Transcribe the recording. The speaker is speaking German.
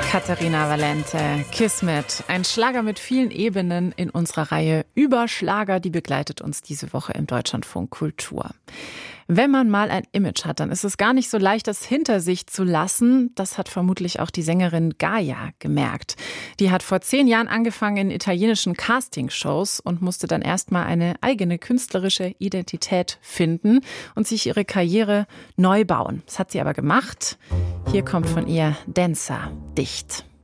Caterina Valente, Kismet, ein Schlager mit vielen Ebenen in unserer Reihe über Schlager, die begleitet uns diese Woche im Deutschlandfunk Kultur. Wenn man mal ein Image hat, dann ist es gar nicht so leicht, das hinter sich zu lassen. Das hat vermutlich auch die Sängerin Gaia gemerkt. Die hat vor 10 Jahren angefangen in italienischen Castingshows und musste dann erstmal eine eigene künstlerische Identität finden und sich ihre Karriere neu bauen. Das hat sie aber gemacht. Hier kommt von ihr Dancer, Dicht.